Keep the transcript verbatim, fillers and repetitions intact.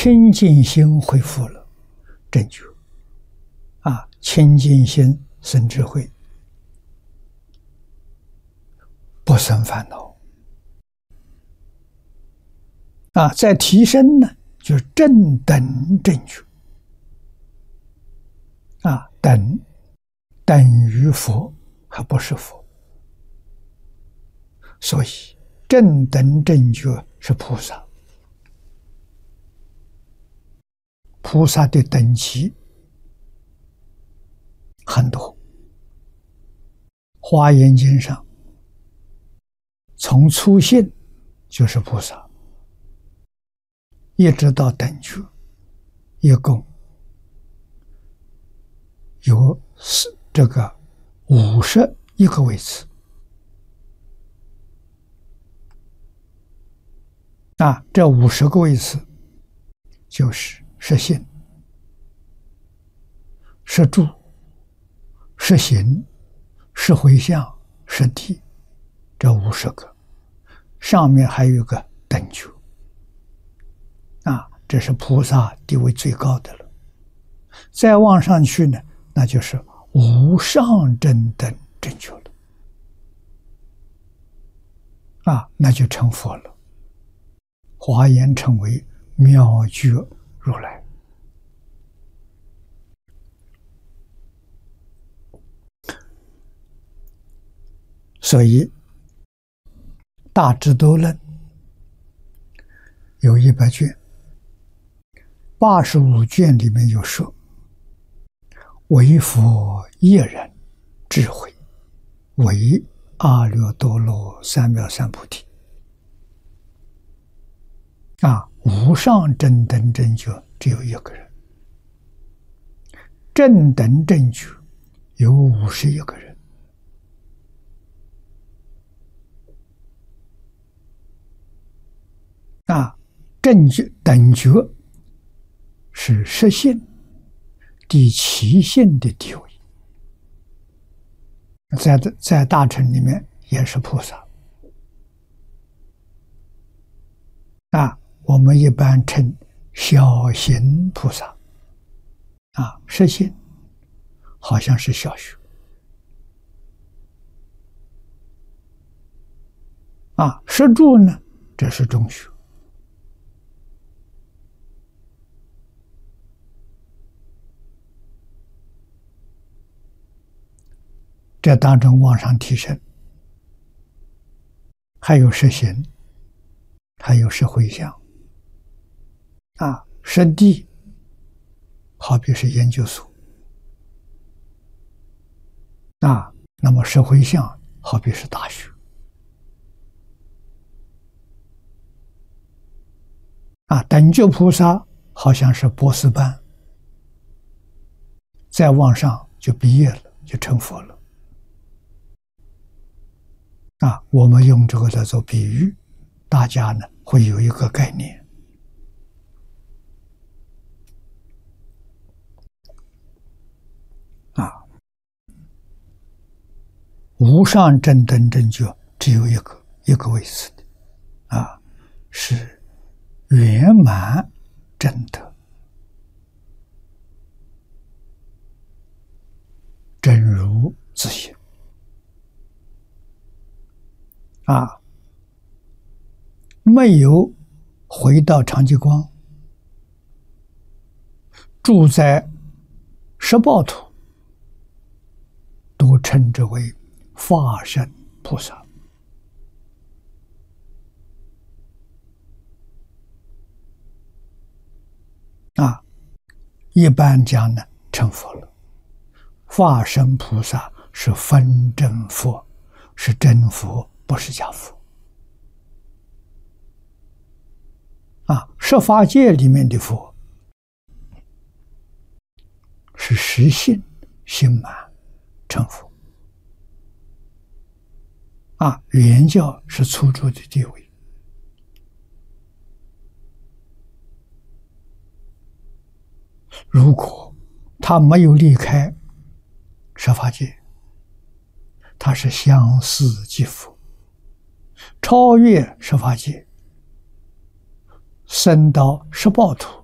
清净心恢复了正觉啊，清净心生智慧，不生烦恼啊。再提升呢，就是正等正觉啊，等等于佛，还不是佛。所以正等正觉是菩萨，菩萨的等级很多。华严经上，从初信就是菩萨，一直到等觉，一共有四这个五十一个位次。啊，这五十个位次就是是信、是住、是行、是回向、是地，这五十个，上面还有一个等觉。啊，这是菩萨地位最高的了。再往上去呢，那就是无上正等正觉了。啊，那就成佛了。华严称为妙觉如来。所以大智度论有一百卷，八十五卷里面有说，唯佛一人智慧，唯阿耨多罗三藐三菩提。啊，无上正等正觉只有一个人，正等正觉有五十一个人。啊，正觉等觉是实性第七性的地位，在在大乘里面也是菩萨。啊，我们一般称小行菩萨。啊，实性好像是小学。啊，实住呢，这是中学。这当中往上提升，还有实行，还有实回向。啊，实地好比是研究所。啊，那么实回向好比是大学。啊，等觉菩萨好像是博士班，再往上就毕业了，就成佛了。啊，我们用这个来做比喻，大家呢会有一个概念。啊，无上正等正觉只有一个，一个位次的，啊，是圆满正德，真如自性。啊，没有回到常寂光，住在十报土，都称之为法身菩萨。啊，一般讲呢，成佛了。法身菩萨是分真佛，是真佛，不是假佛。啊，十法界里面的佛是实性心满成佛。啊，原教是初住的地位。如果他没有离开十法界，他是相似即佛，超越十法界，升到十报土，